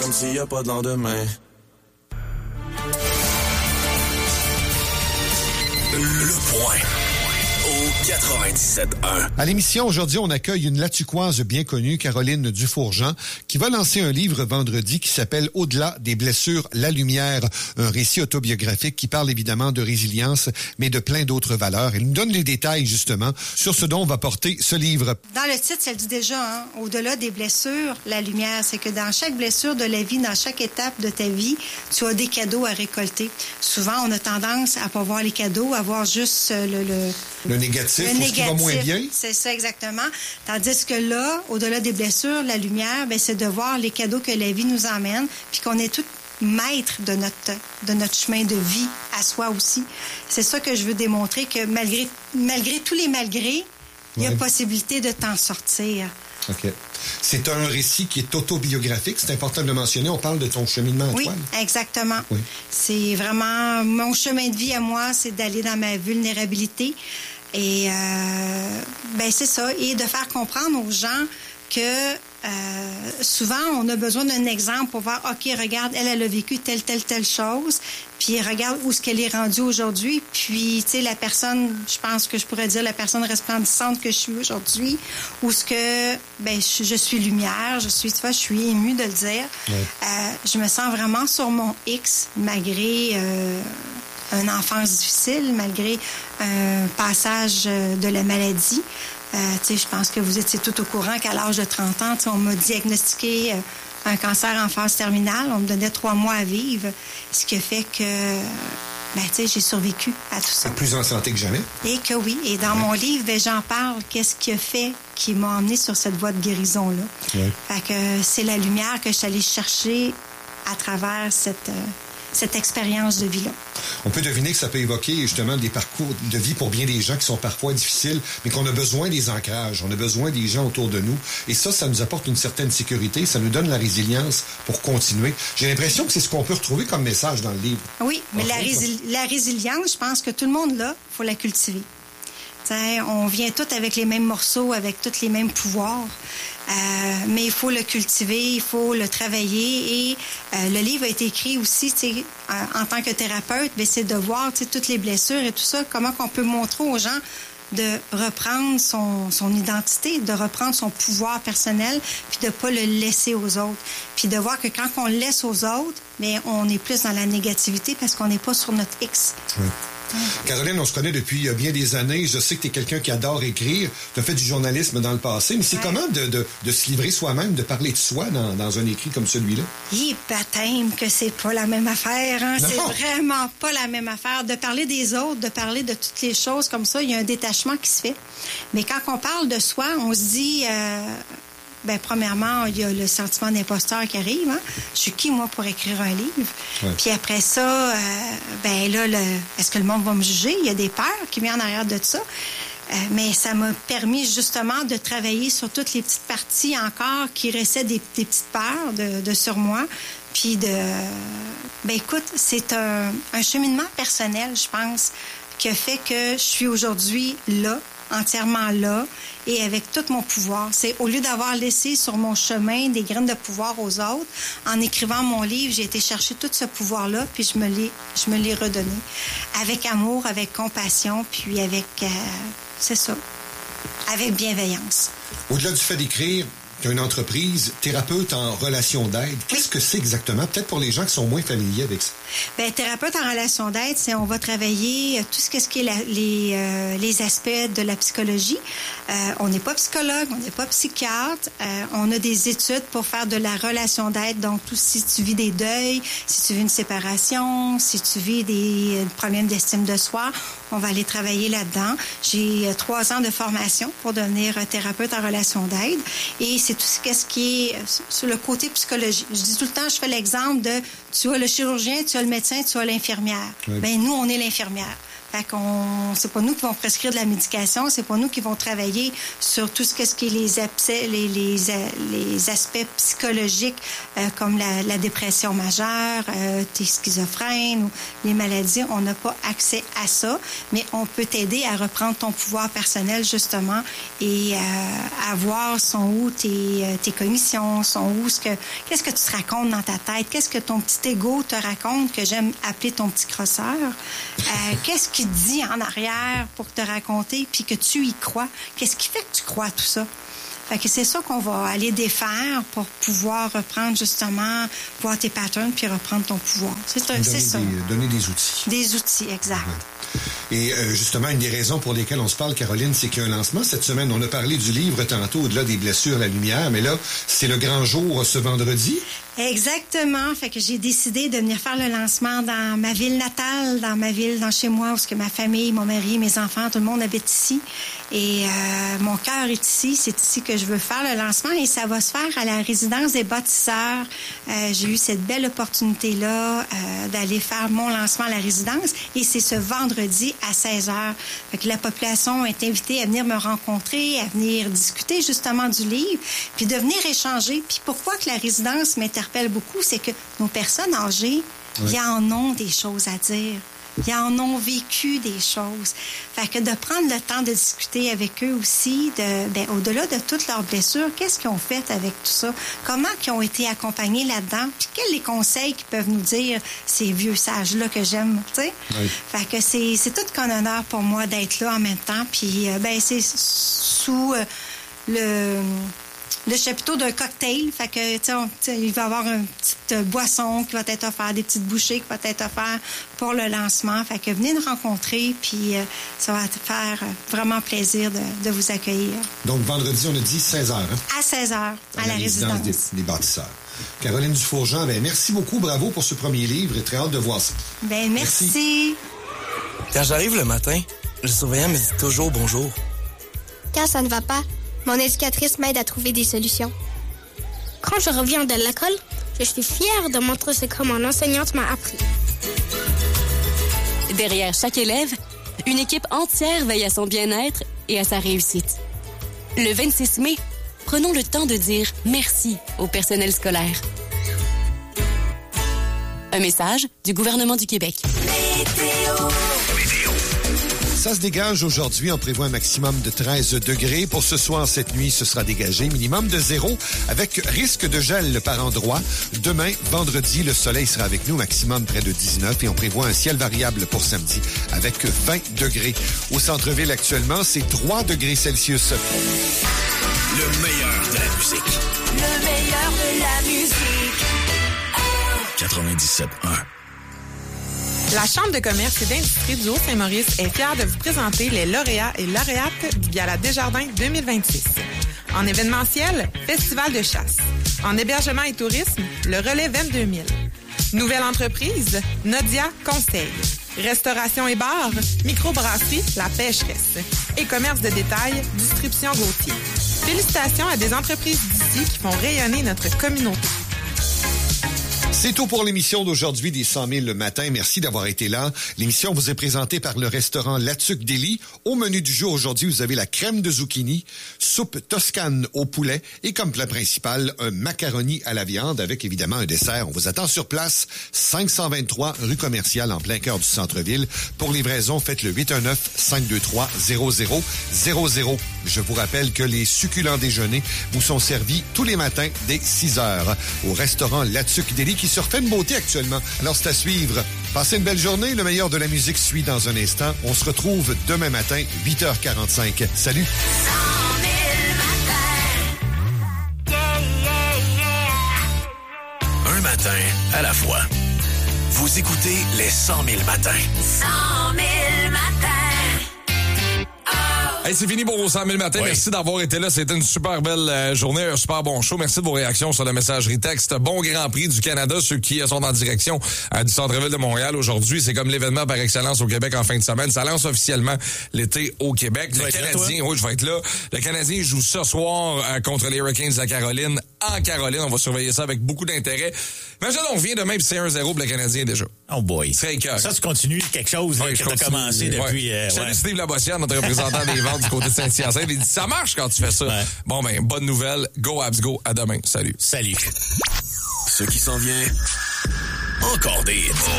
demande s'il y a pas de lendemain. Le point au 97.1. À l'émission, aujourd'hui, on accueille une Latuquoise bien connue, Caroline Dufourjean, qui va lancer un livre vendredi qui s'appelle « Au-delà des blessures, la lumière », un récit autobiographique qui parle évidemment de résilience, mais de plein d'autres valeurs. Elle nous donne les détails, justement, sur ce dont va porter ce livre. Dans le titre, ça le dit déjà, hein? Au-delà des blessures, la lumière. C'est que dans chaque blessure de la vie, dans chaque étape de ta vie, tu as des cadeaux à récolter. Souvent, on a tendance à pas voir les cadeaux, à voir juste le négatif, ou ce qui va moins bien. C'est ça, exactement. Tandis que là, au-delà des blessures, la lumière, ben, c'est de voir les cadeaux que la vie nous emmène, puis qu'on est tous maîtres de notre chemin de vie à soi aussi. C'est ça que je veux démontrer, que malgré tous les malgrés, il y a possibilité de t'en sortir. OK. C'est un récit qui est autobiographique, c'est important de le mentionner. On parle de ton cheminement, Antoine. Oui, exactement. Oui. C'est vraiment mon chemin de vie à moi, c'est d'aller dans ma vulnérabilité. Et ben c'est ça. Et de faire comprendre aux gens que souvent, on a besoin d'un exemple pour voir, OK, regarde, elle a vécu telle chose, puis regarde où est-ce qu'elle est rendue aujourd'hui. Puis, tu sais, la personne, je pense que je pourrais dire la personne resplendissante que je suis aujourd'hui, où ce que, ben, je suis lumière, tu vois, je suis émue de le dire. Ouais. Je me sens vraiment sur mon X, malgré une enfance difficile, malgré un passage de la maladie. Je pense que vous étiez tout au courant qu'à l'âge de 30 ans, on m'a diagnostiqué un cancer en phase terminale. On me donnait 3 mois à vivre, ce qui a fait que j'ai survécu à tout ça. Plus en santé que jamais. Et que oui. Et dans mon livre, j'en parle. Qu'est-ce qui a fait qui m'a emmené sur cette voie de guérison-là? Ouais. Fait que c'est la lumière que je suis allée chercher à travers cette expérience de vie-là. On peut deviner que ça peut évoquer justement des parcours de vie pour bien des gens qui sont parfois difficiles, mais qu'on a besoin des ancrages, on a besoin des gens autour de nous. Et ça nous apporte une certaine sécurité, ça nous donne la résilience pour continuer. J'ai l'impression que c'est ce qu'on peut retrouver comme message dans le livre. Oui, mais la résilience, je pense que tout le monde là, il faut la cultiver. T'sais, on vient tous avec les mêmes morceaux, avec tous les mêmes pouvoirs. Mais il faut le cultiver, il faut le travailler. Et le livre a été écrit aussi, en tant que thérapeute, c'est de voir toutes les blessures et tout ça, comment on peut montrer aux gens de reprendre son identité, de reprendre son pouvoir personnel, puis de ne pas le laisser aux autres. Puis de voir que quand on le laisse aux autres, mais on est plus dans la négativité parce qu'on n'est pas sur notre X. Oui. Caroline, on se connaît depuis bien des années. Je sais que tu es quelqu'un qui adore écrire. Tu as fait du journalisme dans le passé. Mais c'est comment de se livrer soi-même, de parler de soi dans un écrit comme celui-là? Baptême que c'est pas la même affaire. Hein? C'est vraiment pas la même affaire. De parler des autres, de parler de toutes les choses comme ça, il y a un détachement qui se fait. Mais quand on parle de soi, on se dit... premièrement, il y a le sentiment d'imposteur qui arrive. Hein? Je suis qui, moi, pour écrire un livre? Ouais. Puis après ça, est-ce que le monde va me juger? Il y a des peurs qui viennent en arrière de ça. Mais ça m'a permis justement de travailler sur toutes les petites parties encore qui restaient des petites peurs sur moi. Puis écoute, c'est un cheminement personnel, je pense, qui a fait que je suis aujourd'hui là, entièrement là, et avec tout mon pouvoir. C'est au lieu d'avoir laissé sur mon chemin des graines de pouvoir aux autres, en écrivant mon livre, j'ai été chercher tout ce pouvoir-là, puis je me l'ai redonné. Avec amour, avec compassion, puis avec, c'est ça, avec bienveillance. Au-delà du fait d'écrire, tu as une entreprise, thérapeute en relation d'aide. Qu'est-ce que c'est exactement? Peut-être pour les gens qui sont moins familiers avec ça. Thérapeute en relation d'aide, on va travailler tout ce qui est les aspects de la psychologie. On n'est pas psychologue, on n'est pas psychiatre. On a des études pour faire de la relation d'aide. Donc, si tu vis des deuils, si tu vis une séparation, si tu vis des problèmes d'estime de soi, on va aller travailler là-dedans. J'ai 3 ans de formation pour devenir thérapeute en relation d'aide. Et c'est tout ce qui est sur le côté psychologie. Je dis tout le temps, je fais l'exemple de tu as le chirurgien, tu as le médecin, tu as l'infirmière. Oui. Nous, on est l'infirmière. Fait qu'on, c'est pas nous qui vont prescrire de la médication, c'est pas nous qui vont travailler sur tout ce qui est les aspects psychologiques comme la dépression majeure, t'es schizophrène ou les maladies. On n'a pas accès à ça, mais on peut t'aider à reprendre ton pouvoir personnel justement et à voir sont où tes cognitions, sont où qu'est-ce que tu te racontes dans ta tête, qu'est-ce que ton petit ego te raconte, que j'aime appeler ton petit crosseur, qu'est-ce qu'il dit en arrière pour te raconter, puis que tu y crois, qu'est-ce qui fait que tu crois à tout ça? Fait que c'est ça qu'on va aller défaire pour pouvoir reprendre justement, voir tes patterns puis reprendre ton pouvoir. C'est ça. Donner des outils. Des outils, exact. Et justement, une des raisons pour lesquelles on se parle, Caroline, c'est qu'il y a un lancement cette semaine. On a parlé du livre tantôt, Au-delà des blessures, la lumière, mais là, c'est le grand jour ce vendredi. Exactement. Fait que j'ai décidé de venir faire le lancement dans ma ville natale, dans chez moi, où que ma famille, mon mari, mes enfants, tout le monde habite ici. Et mon cœur est ici. C'est ici que je veux faire le lancement et ça va se faire à la résidence des bâtisseurs. J'ai eu cette belle opportunité-là d'aller faire mon lancement à la résidence et c'est ce vendredi à 16h. Fait que la population est invitée à venir me rencontrer, à venir discuter justement du livre, puis de venir échanger. Puis pourquoi que la résidence m'interpelle beaucoup, c'est que nos personnes âgées, ils en ont des choses à dire. Ils en ont vécu des choses. Fait que de prendre le temps de discuter avec eux aussi, au-delà de toutes leurs blessures, qu'est-ce qu'ils ont fait avec tout ça? Comment ils ont été accompagnés là-dedans? Puis quels les conseils qu'ils peuvent nous dire, ces vieux sages-là que j'aime, tu sais? Oui. Fait que c'est tout qu'un honneur pour moi d'être là en même temps. Puis, c'est sous le chapiteau d'un cocktail. Fait que, il va y avoir une petite boisson qui va être offerte, des petites bouchées qui vont être offertes pour le lancement. Fait que venez nous rencontrer, puis ça va te faire vraiment plaisir de vous accueillir. Donc, vendredi, on a dit 16h. Hein? À 16h, à la résidence. Des bâtisseurs. Caroline Dufourjean, merci beaucoup, bravo pour ce premier livre et très hâte de voir ça. Merci. Quand j'arrive le matin, le surveillant me dit toujours bonjour. Quand ça ne va pas, mon éducatrice m'aide à trouver des solutions. Quand je reviens de l'école, je suis fière de montrer ce que mon enseignante m'a appris. Derrière chaque élève, une équipe entière veille à son bien-être et à sa réussite. Le 26 mai, prenons le temps de dire merci au personnel scolaire. Un message du gouvernement du Québec. Ça se dégage aujourd'hui. On prévoit un maximum de 13 degrés. Pour ce soir, cette nuit, ce sera dégagé. Minimum de 0 avec risque de gel par endroit. Demain, vendredi, le soleil sera avec nous. Maximum près de 19 et on prévoit un ciel variable pour samedi avec 20 degrés. Au centre-ville, actuellement, c'est 3 degrés Celsius. Le meilleur de la musique. Le meilleur de la musique. 97.1. La Chambre de commerce et d'industrie du Haut-Saint-Maurice est fière de vous présenter les lauréats et lauréates du Gala Desjardins 2026. En événementiel, Festival de chasse. En hébergement et tourisme, le Relais 22 000. Nouvelle entreprise, Nodia Conseil. Restauration et bar, microbrasserie La Pêcheresse. Et commerce de détail, Distribution Gauthier. Félicitations à des entreprises d'ici qui font rayonner notre communauté. C'est tout pour l'émission d'aujourd'hui des 100 000 le matin. Merci d'avoir été là. L'émission vous est présentée par le restaurant Latuc Deli. Au menu du jour aujourd'hui, vous avez la crème de zucchini, soupe toscane au poulet et comme plat principal, un macaroni à la viande avec évidemment un dessert. On vous attend sur place, 523 rue Commerciale en plein cœur du centre-ville. Pour livraison, faites le 819-523-0000. Je vous rappelle que les succulents déjeuners vous sont servis tous les matins dès 6 heures au restaurant Latuc Deli qui surfait une beauté actuellement. Alors, c'est à suivre. Passez une belle journée. Le meilleur de la musique suit dans un instant. On se retrouve demain matin, 8h45. Salut! 100 000 Un matin à la fois. Vous écoutez les 100 000 matins. 100 000 matins. Hey, Hey, c'est fini pour au 100 000 matin. Oui. Merci d'avoir été là. C'était une super belle journée, un super bon show. Merci de vos réactions sur la messagerie texte. Bon Grand Prix du Canada, ceux qui sont en direction du centre-ville de Montréal aujourd'hui. C'est comme l'événement par excellence au Québec en fin de semaine. Ça lance officiellement l'été au Québec. Le Canadien, oui, je vais être là. Le Canadien joue ce soir contre les Hurricanes de la Caroline. En Caroline, on va surveiller ça avec beaucoup d'intérêt. Imagine, on revient demain, puis c'est 1-0 pour le Canadien déjà. Oh boy. C'est écœur. Ça, tu continues quelque chose là, que tu as commencé depuis... Salut Steve Labossière, notre représentant des ventes du côté de Saint-Hyacinthe. Il dit, ça marche quand tu fais ça. Ouais. Bon, ben, bonne nouvelle. Go Habs, go. À demain. Salut. Salut. Ce qui s'en vient, encore des hits.